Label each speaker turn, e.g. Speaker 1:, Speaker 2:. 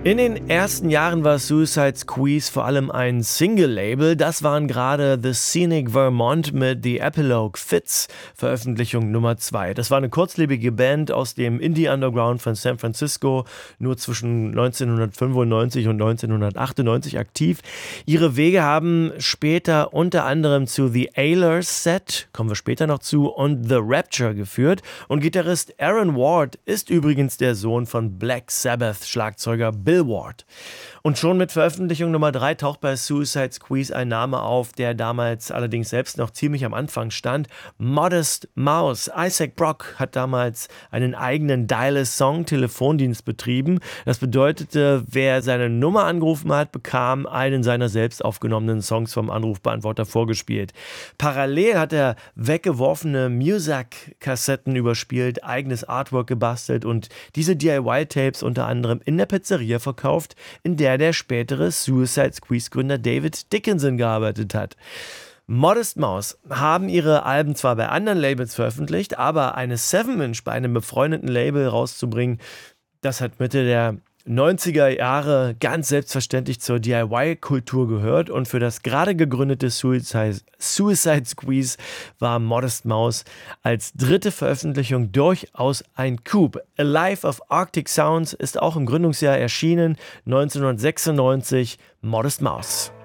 Speaker 1: In den ersten Jahren war Suicide Squeeze vor allem ein Single-Label. Das waren gerade The Scenic Vermont mit The Epilogue Fits, Veröffentlichung Nummer 2. Das war eine kurzlebige Band aus dem Indie-Underground von San Francisco, nur zwischen 1995 und 1998 aktiv. Ihre Wege haben später unter anderem zu The Ailers Set, kommen wir später noch zu, und The Rapture geführt. Und Gitarrist Aaron Ward ist übrigens der Sohn von Black Sabbath-Schlagzeuger Bill Ward. Und schon mit Veröffentlichung Nummer 3 taucht bei Suicide Squeeze ein Name auf, der damals allerdings selbst noch ziemlich am Anfang stand. Modest Mouse. Isaac Brock hat damals einen eigenen Dial-a-Song-Telefondienst betrieben. Das bedeutete, wer seine Nummer angerufen hat, bekam einen seiner selbst aufgenommenen Songs vom Anrufbeantworter vorgespielt. Parallel hat er weggeworfene Muzak-Kassetten überspielt, eigenes Artwork gebastelt und diese DIY-Tapes unter anderem in der Pizzeria verkauft, in der spätere Suicide Squeeze-Gründer David Dickinson gearbeitet hat. Modest Mouse haben ihre Alben zwar bei anderen Labels veröffentlicht, aber eine 7-Inch bei einem befreundeten Label rauszubringen, das hat Mitte der 90er Jahre ganz selbstverständlich zur DIY-Kultur gehört und für das gerade gegründete Suicide Squeeze war Modest Mouse als dritte Veröffentlichung durchaus ein Coup. A Life of Arctic Sounds ist auch im Gründungsjahr erschienen, 1996, Modest Mouse.